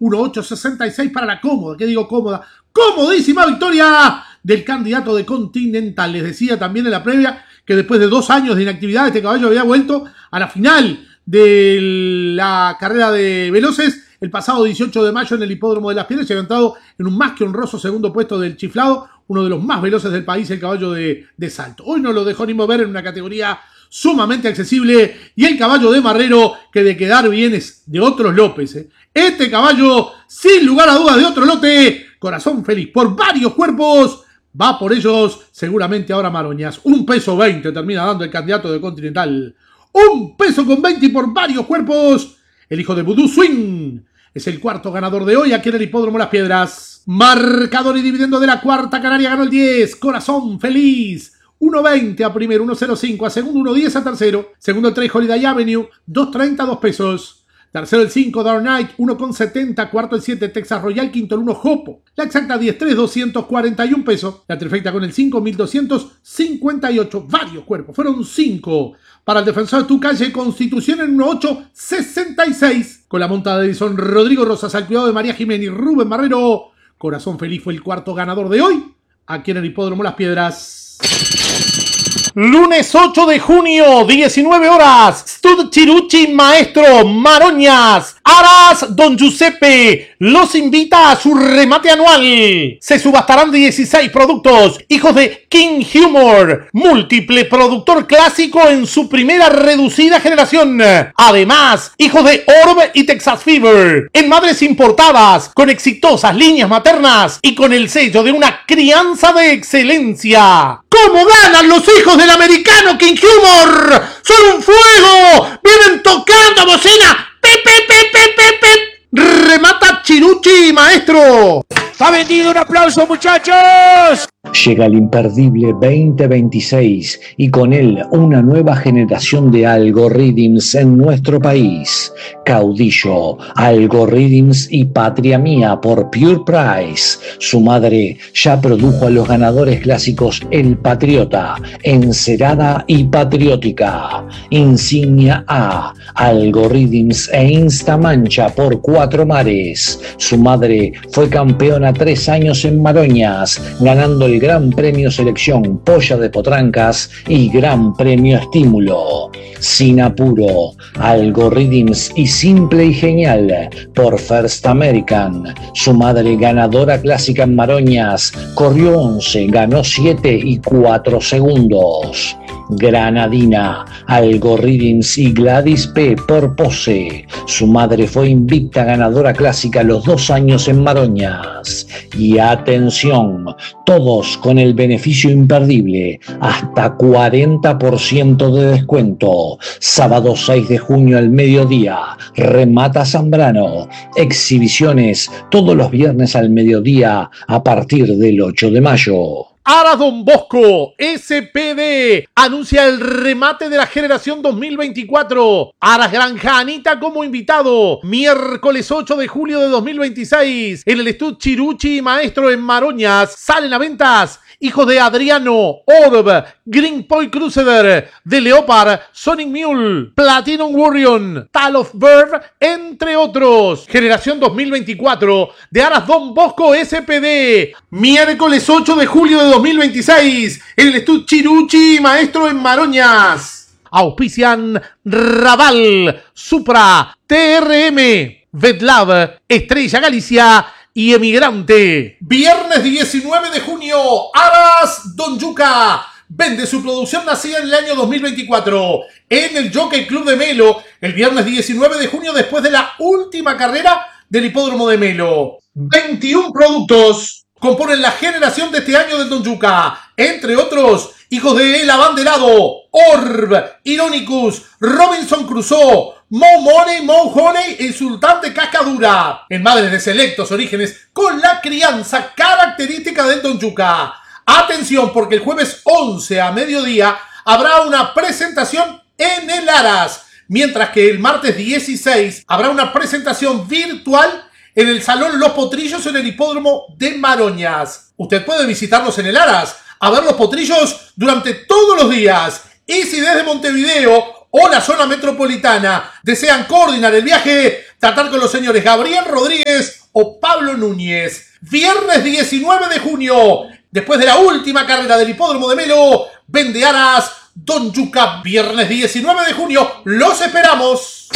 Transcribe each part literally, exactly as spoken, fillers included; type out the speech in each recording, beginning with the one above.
uno ocho sesenta y seis para la cómoda. ¿Qué digo cómoda? Comodísima victoria del candidato de Continental. Les decía también en la previa que después de dos años de inactividad este caballo había vuelto a la final de la carrera de veloces el pasado dieciocho de mayo en el Hipódromo de Las Piedras y había entrado en un más que honroso segundo puesto del Chiflado, uno de los más veloces del país, el caballo de, de Salto. Hoy no lo dejó ni mover en una categoría sumamente accesible y el caballo de Marrero, que de quedar bien es de otros López. ¿eh? Este caballo, sin lugar a dudas, de otro lote, Corazón Feliz, por varios cuerpos, va por ellos seguramente ahora Maroñas. Un peso veinte termina dando el candidato de Continental. Un peso con veinte y por varios cuerpos, el hijo de Voodoo Swing. Es el cuarto ganador de hoy aquí en el Hipódromo Las Piedras. Marcador y dividendo de la cuarta canaria ganó el diez. Corazón Feliz. uno veinte a primero, uno cero cinco a segundo, uno diez a tercero. Segundo el tres Holiday Avenue, dos treinta, dos pesos. Tercero el cinco Dark Knight, uno setenta. Cuarto el siete Texas Royal. Quinto el uno Jopo. La exacta diez tres, doscientos cuarenta y un pesos. La trifecta con el cinco, mil doscientos cincuenta y ocho. Varios cuerpos. Fueron cinco. Para el defensor de tu calle, Constitución en uno ocho sesenta y seis. Con la montada de Edison Rodrigo Rosas al cuidado de María Jiménez y Rubén Marrero. Corazón Feliz fue el cuarto ganador de hoy, aquí en el Hipódromo Las Piedras. Lunes ocho de junio, diecinueve horas. Stud Chiruchi Maestro Maroñas. Aras Don Giuseppe los invita a su remate anual. Se subastarán dieciséis productos. Hijos de King Humor. Múltiple productor clásico en su primera reducida generación. Además, hijos de Orb y Texas Fever. En madres importadas, con exitosas líneas maternas y con el sello de una crianza de excelencia. ¿Cómo ganan los hijos del americano King Humor? ¡Son un fuego! ¡Vienen tocando bocina! ¡Pep, pep, pep, pep, pep, pep! ¡Remata Chiruchi, maestro! ¡Está vendido! ¡Un aplauso, muchachos! Llega el imperdible veinte veintiséis y con él una nueva generación de algoritmos en nuestro país. Caudillo, Algoritms y Patria Mía por Pure Price. Su madre ya produjo a los ganadores clásicos El Patriota, Encerada y Patriótica. Insignia A, Algoritms e Instamancha por Cuatro Mares. Su madre fue campeona tres años en Maroñas, ganando el Gran Premio Selección Polla de Potrancas y Gran Premio Estímulo. Sin apuro, Algoritms y Simple y Genial por First American. Su madre ganadora clásica en Maroñas corrió once, ganó siete y cuatro segundos. Granadina, Algoritms y Gladys P por Pose. Su madre fue invicta ganadora clásica los dos años en Maroñas. Y atención, todos con el beneficio imperdible, hasta cuarenta por ciento de descuento. Sábado seis de junio al mediodía, remata Zambrano. Exhibiciones todos los viernes al mediodía a partir del ocho de mayo. Aras Don Bosco, S P D, anuncia el remate de la generación dos mil veinticuatro. Aras Granja Anita como invitado. Miércoles ocho de julio de dos mil veintiséis. En el Stud Chiruchi Maestro en Maroñas. Salen a ventas hijos de Adriano, Orb, Green Point Crusader, de Leopard, Sonic Mule, Platinum Warrior, Tal of Bird, entre otros. Generación dos mil veinticuatro de Aras Don Bosco S P D. Miércoles ocho de julio de dos mil veintiséis en el Stud Chiruchi Maestro en Maroñas. Auspician Raval, Supra, T R M, VetLab, Estrella Galicia y Emigrante. Viernes diecinueve de junio, Aras Don Yuca vende su producción nacida en el año dos mil veinticuatro en el Jockey Club de Melo el viernes diecinueve de junio después de la última carrera del Hipódromo de Melo. veintiún productos componen la generación de este año del Don Yuca, entre otros hijos de El Abanderado, Orb, Ironicus, Robinson Crusoe, Mo Money, Mo Honey y Sultán de Cascadura. En madres de selectos orígenes con la crianza característica del Don Yuca. Atención, porque el jueves once a mediodía habrá una presentación en el Aras, mientras que el martes dieciséis habrá una presentación virtual en el Salón Los Potrillos en el Hipódromo de Maroñas. Usted puede visitarnos en el Aras a ver los potrillos durante todos los días. Y si desde Montevideo o la zona metropolitana desean coordinar el viaje, tratar con los señores Gabriel Rodríguez o Pablo Núñez. Viernes diecinueve de junio, después de la última carrera del Hipódromo de Melo, Vende Aras, Don Yuca. Viernes diecinueve de junio, los esperamos.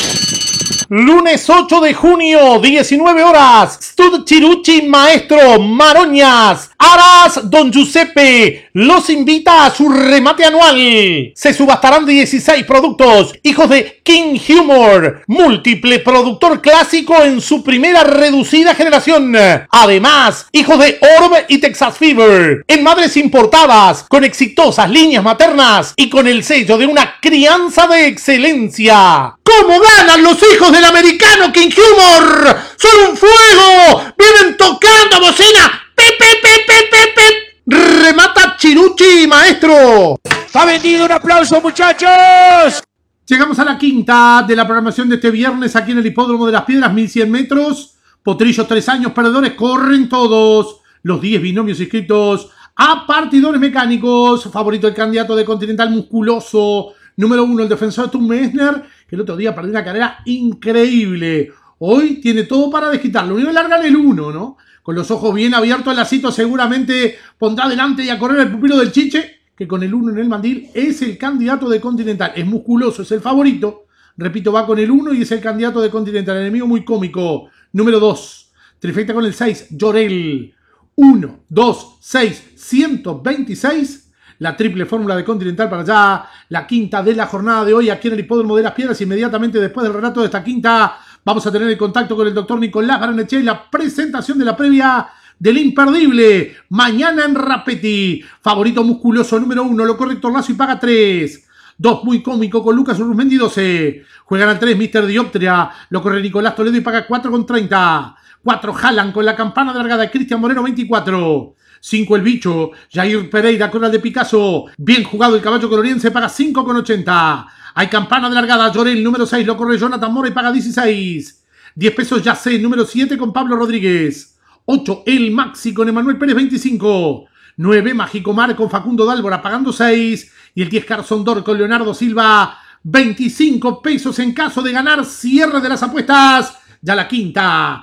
Lunes ocho de junio, diecinueve horas, Stud Chiruchi Maestro Maroñas, Aras Don Giuseppe los invita a su remate anual. Se subastarán dieciséis productos, hijos de King Humor, múltiple productor clásico en su primera reducida generación. Además, hijos de Orb y Texas Fever, en madres importadas, con exitosas líneas maternas y con el sello de una crianza de excelencia. ¿Cómo ganan los hijos del americano King Humor? ¡Son un fuego! ¡Vienen tocando bocina! ¡Pip, pip, pip, pip, pip, pip! ¡Remata Chiruchi, maestro! ¡Está vendido! ¡Un aplauso, muchachos! Llegamos a la quinta de la programación de este viernes aquí en el Hipódromo de las Piedras, mil cien metros. Potrillos, tres años, perdedores, corren todos. Los diez binomios inscritos a partidores mecánicos. Favorito el candidato de Continental musculoso. Número uno, el defensor Tom Messner, que el otro día perdió una carrera increíble. Hoy tiene todo para desquitarlo. Lo único que larga en el uno, ¿no? Con los ojos bien abiertos, el lacito seguramente pondrá adelante y a correr el pupilo del Chiche, que con el uno en el mandil es el candidato de Continental. Es musculoso, es el favorito. Repito, va con el uno y es el candidato de Continental. El enemigo muy cómico. Número dos, trifecta con el seis, Llorel. uno, dos, seis, ciento veintiséis. La triple fórmula de Continental para allá, la quinta de la jornada de hoy aquí en el Hipódromo de las Piedras. Inmediatamente después del relato de esta quinta, vamos a tener el contacto con el doctor Nicolás Barnechea y la presentación de la previa del imperdible. Mañana en Rapetti, favorito musculoso número uno, lo corre Héctor Lazo y paga tres. dos, muy cómico con Lucas Urruzmendi, doce. Juegan al tres, mister Dioptria, lo corre Nicolás Toledo y paga cuatro con treinta. cuatro, Jalan con la campana de largada de Cristian Moreno, veinticuatro. cinco, el bicho, Jair Pereira con la de Picasso. Bien jugado el caballo coloriense, paga cinco con ochenta. Hay campana de largada, Llorel, número seis, lo corre Jonathan Mora y paga dieciséis. diez pesos, ya sé, número siete con Pablo Rodríguez. ocho, el Maxi con Emanuel Pérez, veinticinco. nueve, Mágico Mar con Facundo Dálvora, pagando seis. Y el diez, Carson Dor con Leonardo Silva, veinticinco pesos en caso de ganar. Cierre de las apuestas, ya la quinta.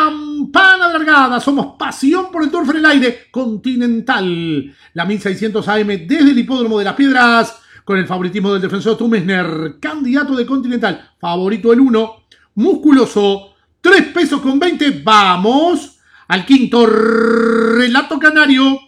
Campana largada, somos pasión por el turf en el aire. Continental, la mil seiscientos A M desde el Hipódromo de las Piedras, con el favoritismo del defensor Tom Messner, candidato de Continental, favorito el uno, musculoso, tres pesos con veinte. Vamos al quinto, Relato Canario.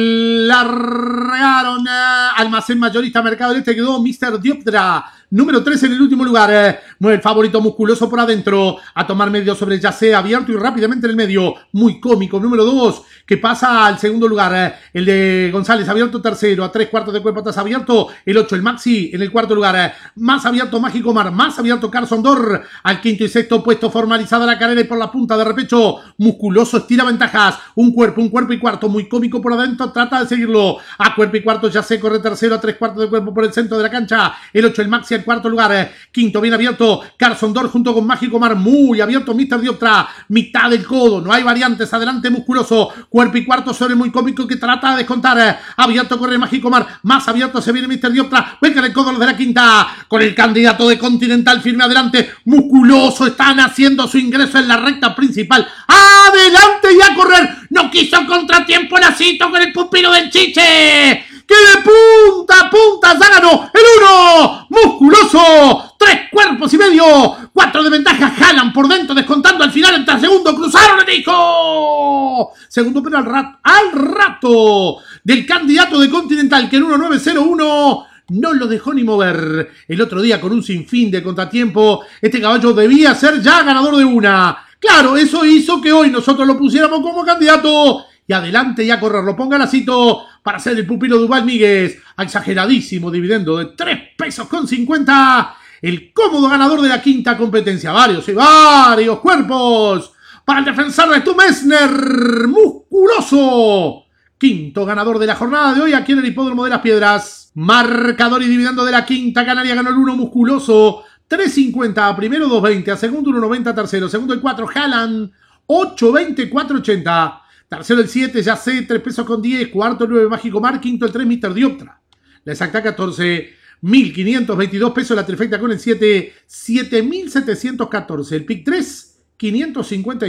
Largaron a Almacén Mayorista Mercado del Este, quedó mister Dioptra, número tres en el último lugar. El favorito musculoso por adentro, a tomar medio sobre el Yacé, abierto y rápidamente en el medio, muy cómico. Número dos, que pasa al segundo lugar, el de González, abierto tercero, a tres cuartos de cuerpo atrás abierto, el ocho, el Maxi en el cuarto lugar, más abierto Mágico Mar, más abierto Carson Dor, al quinto y sexto puesto, formalizada la carrera y por la punta de repecho, musculoso estira ventajas, un cuerpo, un cuerpo y cuarto, muy cómico por adentro, trata de seguirlo, a cuerpo y cuarto Yacé, corre tercero, a tres cuartos de cuerpo por el centro de la cancha, el ocho, el Maxi en cuarto lugar, quinto bien abierto, Carson Dor junto con Mágico Mar, muy abierto mister Dioptra, mitad del codo, no hay variantes, adelante musculoso, cuerpo y cuarto sobre muy cómico que trata de descontar, abierto corre Mágico Mar, más abierto se viene mister Dioptra, venga el codo los de la quinta, con el candidato de Continental firme adelante, musculoso, están haciendo su ingreso en la recta principal, adelante y a correr, no quiso contratiempo Lacito con el pupilo del Chiche, que de punta a punta ya ganó el uno, musculoso, tres cuerpos y medio, cuatro de ventaja, jalan por dentro descontando al final entre el segundo, cruzaron el hijo, segundo pero al rato, al rato del candidato de Continental que en uno nueve cero uno no lo dejó ni mover. El otro día con un sinfín de contratiempo, este caballo debía ser ya ganador de una. Claro, eso hizo que hoy nosotros lo pusiéramos como candidato y adelante y a correr, lo ponga Lacito para hacer el pupilo de Ubal Míguez, a exageradísimo dividendo de tres pesos con cincuenta, el cómodo ganador de la quinta competencia, varios y varios cuerpos para el defensor de Tom Messner, musculoso, quinto ganador de la jornada de hoy aquí en el Hipódromo de las Piedras, marcador y dividendo de la quinta canaria, ganó el uno, musculoso, tres cincuenta a primero, dos veinte a segundo, uno noventa a tercero, segundo el cuatro, Jalan, ocho veinte, cuatro ochenta. Tercero el siete, Yacé, tres pesos con diez. Cuarto el nueve, Mágico Mar. Quinto el tres, mister Dioptra. La exacta catorce, mil quinientos veintidós pesos. La trifecta con el siete, siete mil setecientos catorce. El pick tres, quinientos cincuenta.